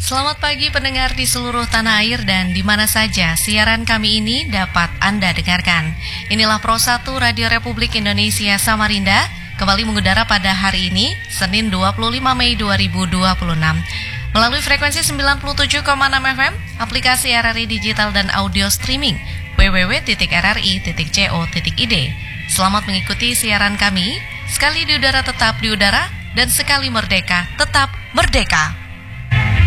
Selamat pagi pendengar di seluruh tanah air dan di mana saja siaran kami ini dapat Anda dengarkan. Inilah Pro 1 Radio Republik Indonesia Samarinda kembali mengudara pada hari ini, Senin 25 Mei 2026. Melalui frekuensi 97,6 FM, aplikasi RRI Digital dan audio streaming www.rri.co.id. Selamat mengikuti siaran kami, sekali di udara tetap di udara dan sekali merdeka tetap merdeka.